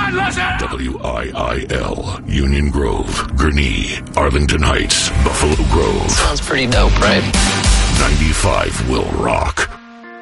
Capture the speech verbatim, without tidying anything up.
on, listen! W I I L, Union Grove, Gurnee, Arlington Heights, Buffalo Grove. Sounds pretty dope, right? ninety-five will rock.